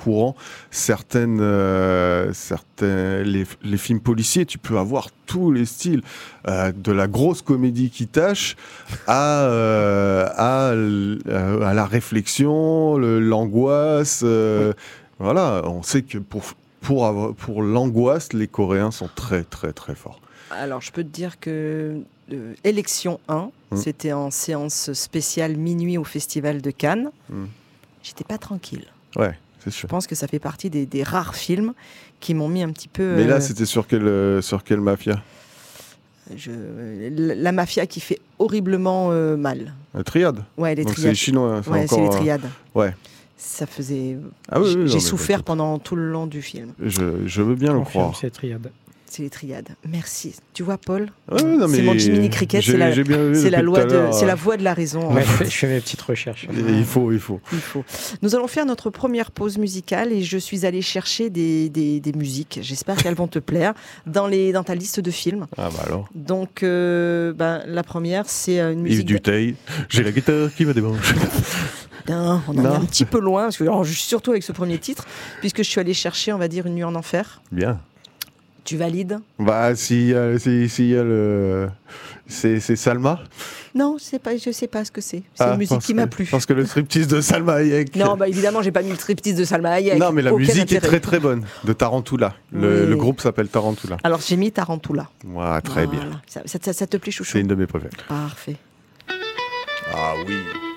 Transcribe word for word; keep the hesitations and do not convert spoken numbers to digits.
courant certaines, euh, certains, les, les films policiers. Tu peux avoir tous les styles, euh, de la grosse comédie qui tâche à, euh, à, à la réflexion, le, l'angoisse. Euh, oui. Voilà, on sait que pour, pour, avoir, pour l'angoisse, les Coréens sont très très très forts. Alors, je peux te dire que euh, Élection un, mmh. c'était en séance spéciale minuit au Festival de Cannes. Mmh. J'étais pas tranquille. Ouais, c'est sûr. Je pense que ça fait partie des, des rares films qui m'ont mis un petit peu... Euh... Mais là, c'était sur quelle, euh, sur quelle mafia ? Je... La mafia qui fait horriblement euh, mal. La triade ? Ouais, les Donc triades. C'est les Chinois. C'est, ouais, encore, c'est les triades. Euh... Ouais. Ça faisait... Ah oui, oui, J'ai non, souffert mais... pendant tout le long du film. Je, je veux bien le Confirme, croire. C'est triade. C'est les triades. Merci. Tu vois, Paul, ouais, non, c'est mon Jiminy Cricket, c'est la, c'est la loi de, c'est la voix de la raison. Ouais, je, fais, je fais mes petites recherches. Et il faut, il faut. Il faut. Nous allons faire notre première pause musicale et je suis allée chercher des, des, des musiques. J'espère qu'elles vont te plaire dans, les, dans ta liste de films. Ah bah alors. Donc, euh, ben, la première, c'est une musique. Yves Duteil, j'ai la guitare qui me démange. Non, on en est un petit peu loin, parce que, alors, surtout avec ce premier titre, puisque je suis allée chercher, on va dire, Une nuit en enfer. Bien. Tu valides ? Bah, si, euh, si, si y a le... C'est, c'est Salma ? Non, je sais pas, je sais pas ce que c'est. C'est ah, une musique qui que, m'a plu. Parce que le striptease de Salma Hayek... Non, bah évidemment, j'ai pas mis le striptease de Salma Hayek. Non, mais la Aucun musique intérêt. est très très bonne, de Tarantula. Le, oui. le groupe s'appelle Tarantula. Alors, j'ai mis Tarantula. Ouais, très voilà. bien. Ça, ça, ça te plaît, chouchou ? C'est une de mes préférées. Parfait. Ah oui.